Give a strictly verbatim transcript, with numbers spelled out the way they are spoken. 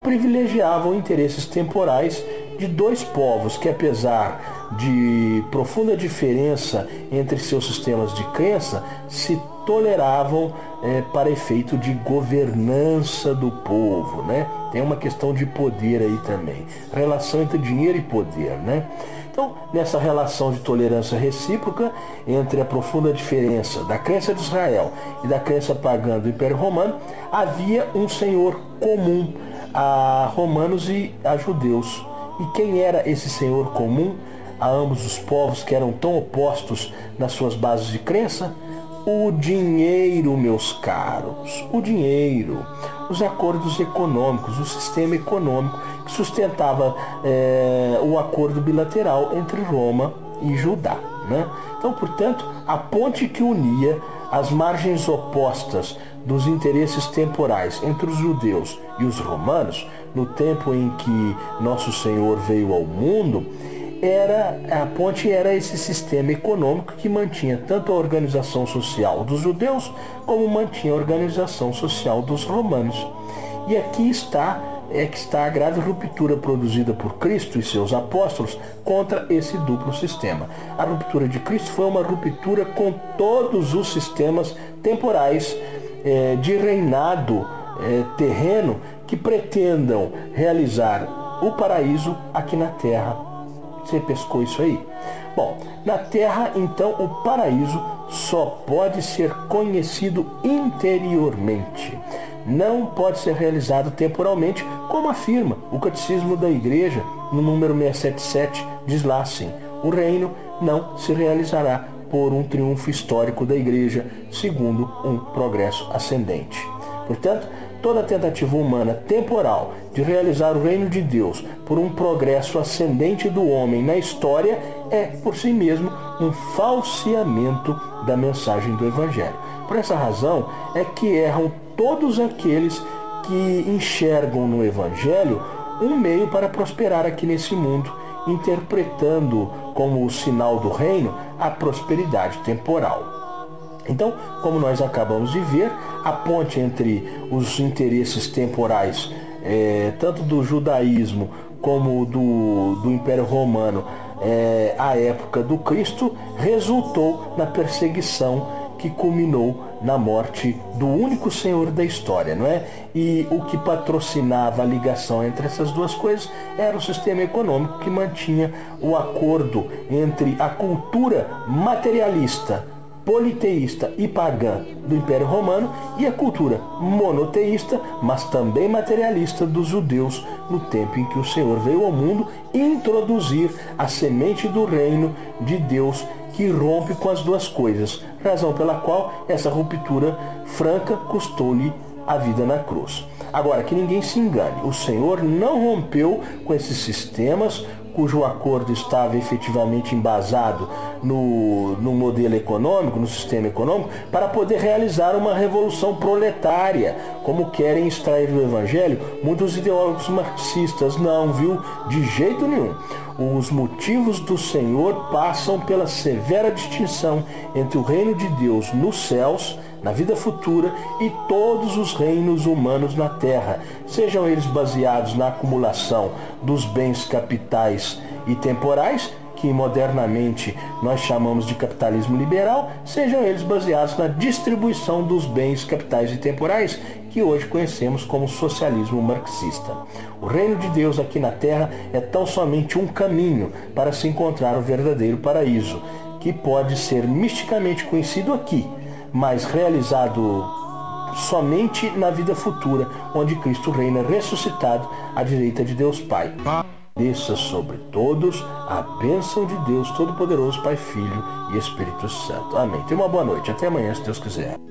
privilegiavam interesses temporais de dois povos que, apesar de profunda diferença entre seus sistemas de crença, se toleravam é, para efeito de governança do povo, né? Tem uma questão de poder aí também, relação entre dinheiro e poder, né? Então, nessa relação de tolerância recíproca entre a profunda diferença da crença de Israel e da crença pagã do Império Romano, havia um senhor comum a romanos e a judeus. E quem era esse senhor comum a ambos os povos que eram tão opostos nas suas bases de crença? O dinheiro, meus caros, o dinheiro, os acordos econômicos, o sistema econômico que sustentava é, o acordo bilateral entre Roma e Judá, né? Então, portanto, a ponte que unia as margens opostas dos interesses temporais entre os judeus e os romanos, no tempo em que Nosso Senhor veio ao mundo, era, a ponte era esse sistema econômico que mantinha tanto a organização social dos judeus como mantinha a organização social dos romanos. E aqui está, é que está a grave ruptura produzida por Cristo e seus apóstolos contra esse duplo sistema. A ruptura de Cristo foi uma ruptura com todos os sistemas temporais é, de reinado é, terreno que pretendam realizar o paraíso aqui na terra. Você pescou isso aí? Bom, na Terra, então, o paraíso só pode ser conhecido interiormente. Não pode ser realizado temporalmente, como afirma o Catecismo da Igreja, no número seiscentos e setenta e sete, diz lá assim: o reino não se realizará por um triunfo histórico da Igreja, segundo um progresso ascendente. Portanto, toda tentativa humana temporal de realizar o reino de Deus por um progresso ascendente do homem na história é, por si mesmo, um falseamento da mensagem do Evangelho. Por essa razão é que erram todos aqueles que enxergam no Evangelho um meio para prosperar aqui nesse mundo, interpretando como o sinal do reino a prosperidade temporal. Então, como nós acabamos de ver, a ponte entre os interesses temporais, é, tanto do judaísmo como do, do Império Romano, é, à época do Cristo, resultou na perseguição que culminou na morte do único Senhor da história, não é? E o que patrocinava a ligação entre essas duas coisas era o sistema econômico que mantinha o acordo entre a cultura materialista, politeísta e pagã do Império Romano e a cultura monoteísta, mas também materialista dos judeus, no tempo em que o Senhor veio ao mundo introduzir a semente do reino de Deus que rompe com as duas coisas, razão pela qual essa ruptura franca custou-lhe a vida na cruz. Agora, que ninguém se engane, o Senhor não rompeu com esses sistemas cujo acordo estava efetivamente embasado no, no modelo econômico, no sistema econômico, para poder realizar uma revolução proletária, como querem extrair do Evangelho muitos ideólogos marxistas. Não, viu? De jeito nenhum. Os motivos do Senhor passam pela severa distinção entre o reino de Deus nos céus, na vida futura, e todos os reinos humanos na terra, sejam eles baseados na acumulação dos bens capitais e temporais, que modernamente nós chamamos de capitalismo liberal, sejam eles baseados na distribuição dos bens capitais e temporais, que hoje conhecemos como socialismo marxista. O reino de Deus aqui na terra é tão somente um caminho para se encontrar o verdadeiro paraíso, que pode ser misticamente conhecido aqui, mas realizado somente na vida futura, onde Cristo reina ressuscitado à direita de Deus Pai. Desça sobre todos a bênção de Deus Todo-Poderoso, Pai, Filho e Espírito Santo. Amém. Tenha uma boa noite. Até amanhã, se Deus quiser.